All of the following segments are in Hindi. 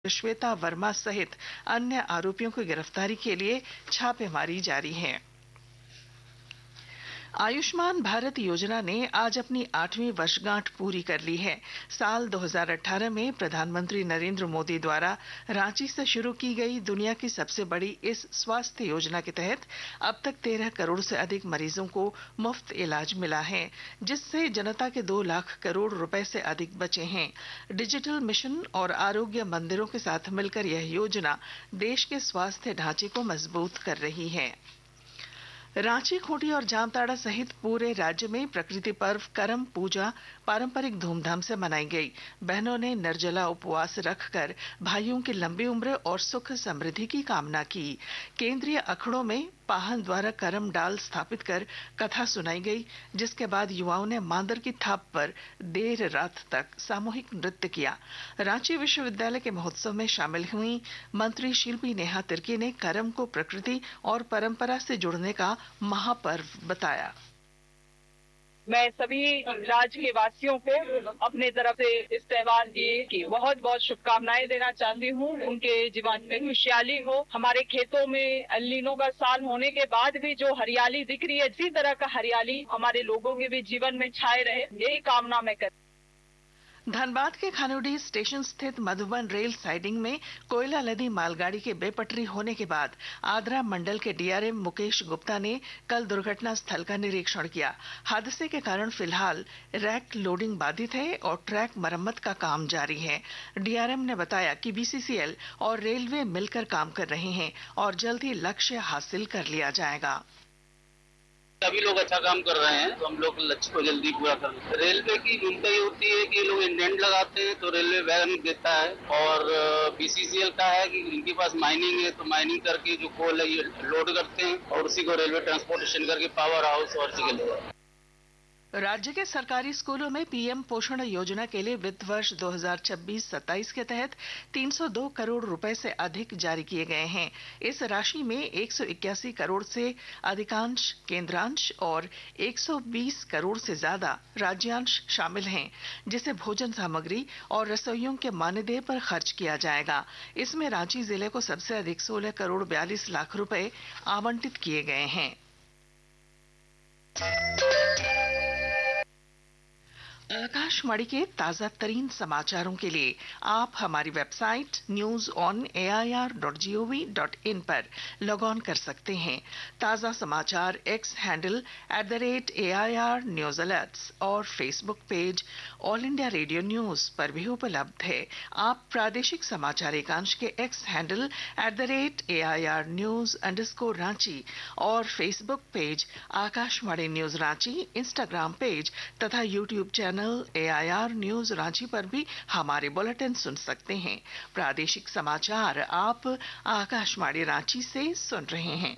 श्वेता वर्मा सहित अन्य आरोपियों की गिरफ्तारी के लिए छापेमारी जारी है। आयुष्मान भारत योजना ने आज अपनी 8वीं वर्षगांठ पूरी कर ली है। साल 2018 में प्रधानमंत्री नरेंद्र मोदी द्वारा रांची से शुरू की गई दुनिया की सबसे बड़ी इस स्वास्थ्य योजना के तहत अब तक 13 करोड़ से अधिक मरीजों को मुफ्त इलाज मिला है, जिससे जनता के 2 लाख करोड़ रुपए से अधिक बचे हैं। डिजिटल मिशन और आरोग्य मंदिरों के साथ मिलकर यह योजना देश के स्वास्थ्य ढांचे को मजबूत कर रही है। रांची, खूंटी और जामताड़ा सहित पूरे राज्य में प्रकृति पर्व करम पूजा पारंपरिक धूमधाम से मनाई गई। बहनों ने निर्जला उपवास रखकर भाइयों की लंबी उम्र और सुख समृद्धि की कामना की। केंद्रीय अखड़ों में पाहन द्वारा करम डाल स्थापित कर कथा सुनाई गई, जिसके बाद युवाओं ने मांदर की थाप पर देर रात तक सामूहिक नृत्य किया। रांची विश्वविद्यालय के महोत्सव में शामिल हुई मंत्री शिल्पी नेहा तिर्की ने करम को प्रकृति और परंपरा से जुड़ने का महापर्व बताया। मैं सभी राज्य के वासियों को अपने तरफ से इस त्योहार की बहुत बहुत शुभकामनाएं देना चाहती हूँ। उनके जीवन में खुशहाली हो। हमारे खेतों में एल नीनो का साल होने के बाद भी जो हरियाली दिख रही है, इसी तरह का हरियाली हमारे लोगों के भी जीवन में छाए रहे, यही कामना मैं करती हूँ। धनबाद के खानुडी स्टेशन स्थित मधुबन रेल साइडिंग में कोयला लदी मालगाड़ी के बेपटरी होने के बाद आद्रा मंडल के डीआरएम मुकेश गुप्ता ने कल दुर्घटना स्थल का निरीक्षण किया। हादसे के कारण फिलहाल रैक लोडिंग बाधित है और ट्रैक मरम्मत का काम जारी है। डीआरएम ने बताया कि बीसीसीएल और रेलवे मिलकर काम कर रहे हैं और जल्द ही लक्ष्य हासिल कर लिया जाएगा। सभी लोग अच्छा काम कर रहे हैं, तो हम लोग लक्ष्य को जल्दी पूरा कर लें। रेलवे की भूमिका ये होती है कि लोग इंडेंट लगाते हैं तो रेलवे वैगन देता है, और बीसीसीएल का है कि इनके पास माइनिंग है तो माइनिंग करके जो कोल है ये लोड करते हैं और उसी को रेलवे ट्रांसपोर्टेशन करके पावर हाउस और जगह। राज्य के सरकारी स्कूलों में पीएम पोषण योजना के लिए वित्त वर्ष 2026-27 के तहत 302 करोड़ रुपए से अधिक जारी किए गए हैं। इस राशि में 181 करोड़ से अधिकांश केंद्रांश और 120 करोड़ से ज्यादा राज्यांश शामिल हैं, जिसे भोजन सामग्री और रसोइयों के मानदेय पर खर्च किया जाएगा। इसमें रांची जिले को सबसे अधिक 16 करोड़ 42 लाख रुपए आवंटित किए गए हैं। आकाशवाणी के ताजा तरीन समाचारों के लिए आप हमारी वेबसाइट news.on.air.gov.in पर लॉग ऑन कर सकते हैं। ताजा समाचार x handle @AIR news alerts और Facebook page all India radio news पर भी उपलब्ध है। आप प्रादेशिक समाचार एकांश के एक्स हैंडल @AIR news_रांची और Facebook page Akashvani news Ranchi, Instagram page तथा YouTube channel AIR news Ranchi पर भी हमारे बुलेटिन सुन सकते हैं। प्रादेशिक समाचार आप आकाशवाणी रांची से सुन रहे हैं।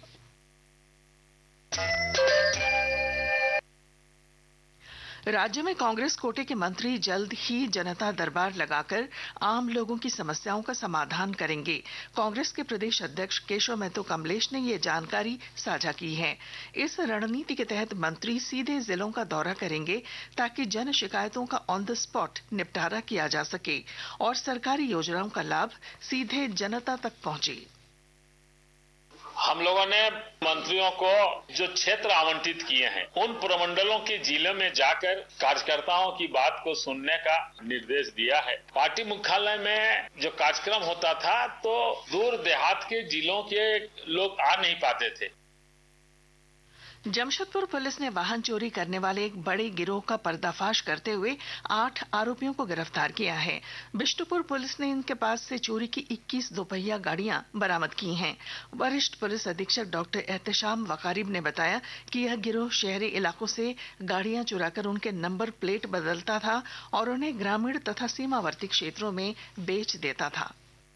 राज्य में कांग्रेस कोटे के मंत्री जल्द ही जनता दरबार लगाकर आम लोगों की समस्याओं का समाधान करेंगे। कांग्रेस के प्रदेश अध्यक्ष केशव महतो कमलेश ने ये जानकारी साझा की है। इस रणनीति के तहत मंत्री सीधे जिलों का दौरा करेंगे ताकि जन शिकायतों का ऑन द स्पॉट निपटारा किया जा सके और सरकारी योजनाओं का लाभ सीधे जनता तक पहुंचे। हम लोगों ने मंत्रियों को जो क्षेत्र आवंटित किए हैं उन प्रमंडलों के जिले में जाकर कार्यकर्ताओं की बात को सुनने का निर्देश दिया है। पार्टी मुख्यालय में जो कार्यक्रम होता था तो दूर देहात के जिलों के लोग आ नहीं पाते थे। जमशेदपुर पुलिस ने वाहन चोरी करने वाले एक बड़े गिरोह का पर्दाफाश करते हुए 8 आरोपियों को गिरफ्तार किया है। बिष्टुपुर पुलिस ने इनके पास से चोरी की 21 दोपहिया गाड़ियां बरामद की हैं। वरिष्ठ पुलिस अधीक्षक डॉक्टर एहतशाम वकारिब ने बताया कि यह गिरोह शहरी इलाकों से गाड़ियां चुराकर उनके नंबर प्लेट बदलता था और उन्हें ग्रामीण तथा सीमावर्ती क्षेत्रों में बेच देता था।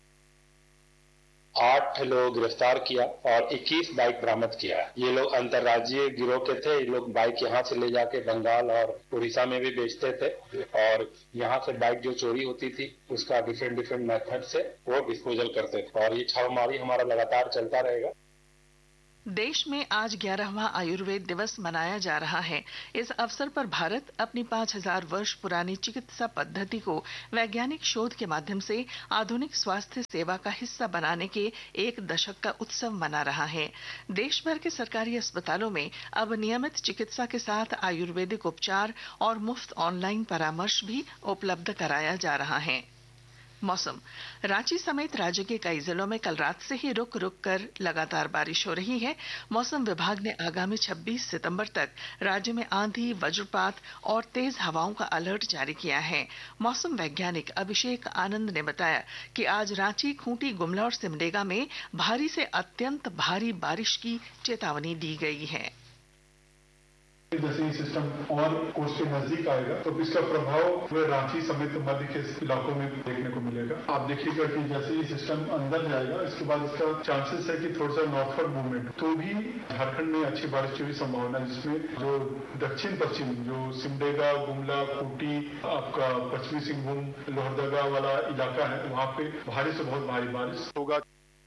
8 लोग गिरफ्तार किया और 21 बाइक बरामद किया। ये लोग अंतर्राज्यीय गिरोह के थे। ये लोग बाइक यहाँ से ले जाके बंगाल और उड़ीसा में भी बेचते थे और यहाँ से बाइक जो चोरी होती थी उसका डिफरेंट मेथड से वो डिस्पोजल करते थे और ये छापेमारी हमारा लगातार चलता रहेगा। देश में आज 11वां आयुर्वेद दिवस मनाया जा रहा है। इस अवसर पर भारत अपनी 5000 वर्ष पुरानी चिकित्सा पद्धति को वैज्ञानिक शोध के माध्यम से आधुनिक स्वास्थ्य सेवा का हिस्सा बनाने के 1 दशक का उत्सव मना रहा है। देश भर के सरकारी अस्पतालों में अब नियमित चिकित्सा के साथ आयुर्वेदिक उपचार और मुफ्त ऑनलाइन परामर्श भी उपलब्ध कराया जा रहा है। मौसम। रांची समेत राज्य के कई जिलों में कल रात से ही रुक रुक कर लगातार बारिश हो रही है। मौसम विभाग ने आगामी 26 सितंबर तक राज्य में आंधी, वज्रपात और तेज हवाओं का अलर्ट जारी किया है। मौसम वैज्ञानिक अभिषेक आनंद ने बताया कि आज रांची, खूंटी, गुमला और सिमडेगा में भारी से अत्यंत भारी बारिश की चेतावनी दी गई है। जैसे ये सिस्टम और कोस्ट के नजदीक आएगा तो इसका प्रभाव रांची समेत मध्य के इलाकों में देखने को मिलेगा। आप देखिएगा कि जैसे ये सिस्टम अंदर जाएगा इसके बाद इसका चांसेस है कि थोड़ा सा नॉर्थवर्ड मूवमेंट, तो भी झारखंड में अच्छी बारिश की भी संभावना है, जिसमें जो दक्षिण पश्चिम जो सिमडेगा, गुमला, खूंटी, आपका पश्चिमी सिंहभूम, लोहरदगा वाला इलाका है वहाँ पे भारी से बहुत भारी बारिश होगा।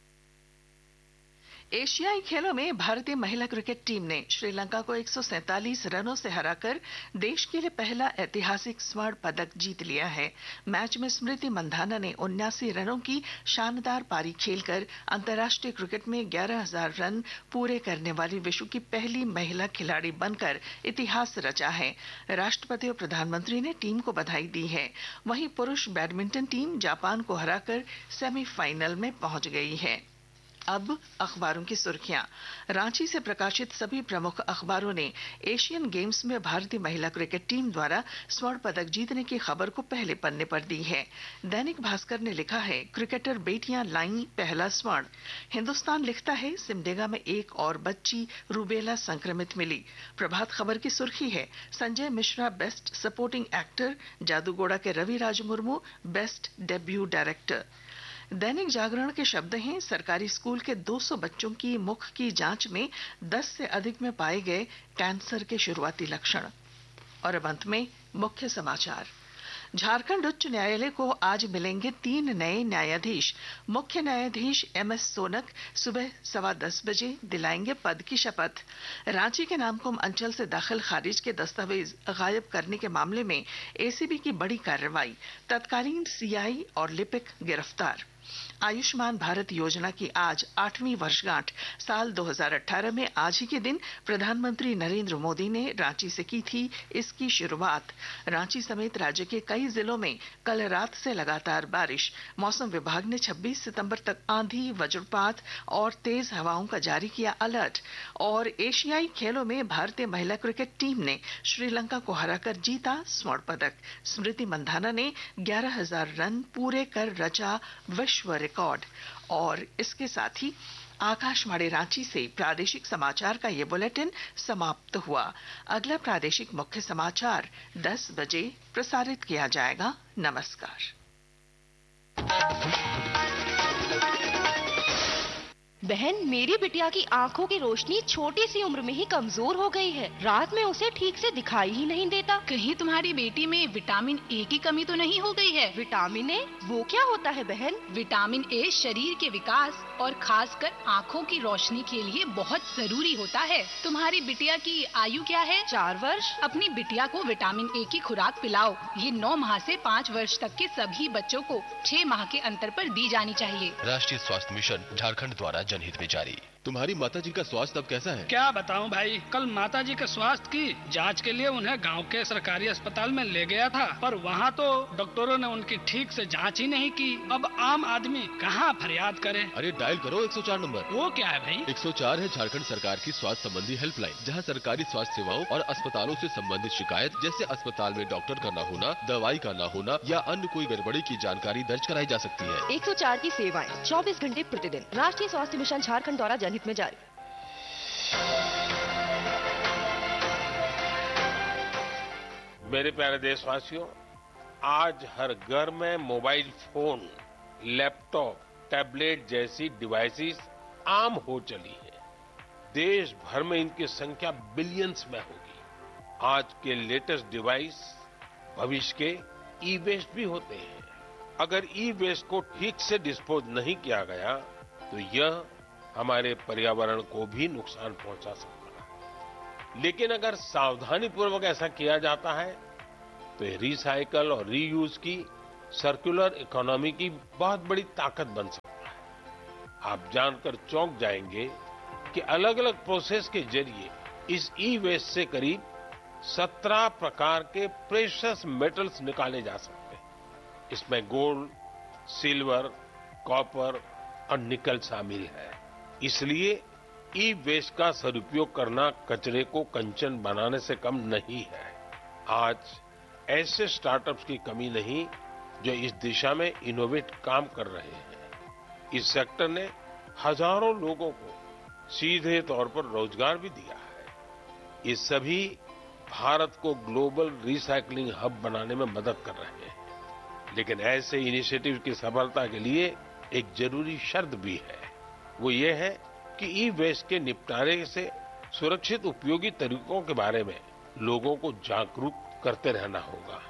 एशियाई खेलों में भारतीय महिला क्रिकेट टीम ने श्रीलंका को 147 रनों से हराकर देश के लिए पहला ऐतिहासिक स्वर्ण पदक जीत लिया है। मैच में स्मृति मंधाना ने 79 रनों की शानदार पारी खेलकर अंतर्राष्ट्रीय क्रिकेट में 11,000 रन पूरे करने वाली विश्व की पहली महिला खिलाड़ी बनकर इतिहास रचा है। राष्ट्रपति और प्रधानमंत्री ने टीम को बधाई दी है। वहीं पुरुष बैडमिंटन टीम जापान को हराकर सेमीफाइनल में पहुंच गई है। अब अखबारों की सुर्खियां। रांची से प्रकाशित सभी प्रमुख अखबारों ने एशियन गेम्स में भारतीय महिला क्रिकेट टीम द्वारा स्वर्ण पदक जीतने की खबर को पहले पन्ने पर दी है। दैनिक भास्कर ने लिखा है, क्रिकेटर बेटियां लाईं पहला स्वर्ण। हिंदुस्तान लिखता है, सिमडेगा में एक और बच्ची रूबेला संक्रमित मिली। प्रभात खबर की सुर्खी है, Sanjay Mishra best supporting actor, Jaduguda के Ravi Raj Murmu best debut director. Dainik Jagran के शब्द हैं, सरकारी स्कूल के 200 बच्चों की मुख की जांच में 10 से अधिक में पाए गए कैंसर के शुरुआती लक्षण। और अब अंत में मुख्य समाचार। झारखंड उच्च न्यायालय को आज मिलेंगे 3 नए न्यायाधीश। मुख्य न्यायाधीश MS सोनक सुबह 10:15 बजे दिलाएंगे पद की शपथ। रांची के नामकुम अंचल से दाखिल खारिज के दस्तावेज गायब करने के मामले में ACB की बड़ी कार्रवाई, तत्कालीन CI और लिपिक गिरफ्तार। आयुष्मान भारत योजना की आज 8वीं वर्षगांठ। साल 2018 में आज ही के दिन प्रधानमंत्री नरेंद्र मोदी ने रांची से की थी इसकी शुरुआत। रांची समेत राज्य के कई जिलों में कल रात से लगातार बारिश। मौसम विभाग ने 26 सितंबर तक आंधी, वज्रपात और तेज हवाओं का जारी किया अलर्ट। और एशियाई खेलों में भारतीय महिला क्रिकेट टीम ने श्रीलंका को हराकर जीता स्वर्ण पदक। स्मृति मंधाना ने 11,000 रन पूरे कर रचा विश्व रिकॉर्ड। और इसके साथ ही आकाशवाणी रांची से प्रादेशिक समाचार का ये बुलेटिन समाप्त हुआ। अगला प्रादेशिक मुख्य समाचार 10 बजे प्रसारित किया जाएगा। नमस्कार। बहन, मेरी बिटिया की आंखों की रोशनी छोटी सी उम्र में ही कमजोर हो गई है। रात में उसे ठीक से दिखाई ही नहीं देता। कहीं तुम्हारी बेटी में विटामिन ए की कमी तो नहीं हो गई है? Vitamin A? वो क्या होता है बहन? विटामिन ए शरीर के विकास और खासकर आँखों की रोशनी के लिए बहुत जरूरी होता है। तुम्हारी बिटिया की आयु क्या है? 4 वर्ष। अपनी बिटिया को विटामिन ए की खुराक पिलाओ। ये 9 माह से 5 वर्ष तक के सभी बच्चों को 6 माह के अंतर पर दी जानी चाहिए। राष्ट्रीय स्वास्थ्य मिशन झारखंड द्वारा जनहित में जारी। तुम्हारी माताजी का स्वास्थ्य अब कैसा है? क्या बताऊं भाई, कल माताजी के स्वास्थ्य की जांच के लिए उन्हें गांव के सरकारी अस्पताल में ले गया था, पर वहां तो डॉक्टरों ने उनकी ठीक से जांच ही नहीं की। अब आम आदमी कहां फरियाद करे? अरे डायल करो 104 नंबर। वो क्या है भाई? 104 है झारखंड सरकार की स्वास्थ्य संबंधी हेल्पलाइन, जहां सरकारी स्वास्थ्य सेवाओं और अस्पतालों से संबंधित शिकायत जैसे अस्पताल में डॉक्टर का न होना, दवाई का न होना या अन्य कोई गड़बड़ी की जानकारी दर्ज कराई जा सकती है। 104 की सेवाएं 24 घंटे प्रतिदिन। राष्ट्रीय स्वास्थ्य मिशन झारखंड द्वारा जनहित में जारी। मेरे प्यारे देशवासियों, आज हर घर में मोबाइल फोन, लैपटॉप, टैबलेट जैसी डिवाइसेस आम हो चली है। देश भर में इनकी संख्या बिलियंस में होगी। आज के लेटेस्ट डिवाइस भविष्य के ई वेस्ट भी होते हैं। अगर ई वेस्ट को ठीक से डिस्पोज नहीं किया गया तो यह हमारे पर्यावरण को भी नुकसान पहुंचा सकता है। लेकिन अगर सावधानी पूर्वक ऐसा किया जाता है तो ये रिसाइकल और रीयूज की सर्कुलर इकोनॉमी की बहुत बड़ी ताकत बन सकता है। आप जानकर चौंक जाएंगे कि अलग अलग प्रोसेस के जरिए इस ई वेस्ट से करीब 17 प्रकार के प्रेशियस मेटल्स निकाले जा सकते हैं। इसमें गोल्ड, सिल्वर, कॉपर और निकल शामिल है। इसलिए ई वेस्ट का सदुपयोग करना कचरे को कंचन बनाने से कम नहीं है। आज ऐसे स्टार्टअप्स की कमी नहीं जो इस दिशा में इनोवेट काम कर रहे हैं। इस सेक्टर ने हजारों लोगों को सीधे तौर पर रोजगार भी दिया है। ये सभी भारत को ग्लोबल रिसाइकलिंग हब बनाने में मदद कर रहे हैं। लेकिन ऐसे इनिशिएटिव की सफलता के लिए एक जरूरी शर्त भी है। वो ये है कि ई वेस्ट के निपटारे से सुरक्षित उपयोगी तरीकों के बारे में लोगों को जागरूक करते रहना होगा।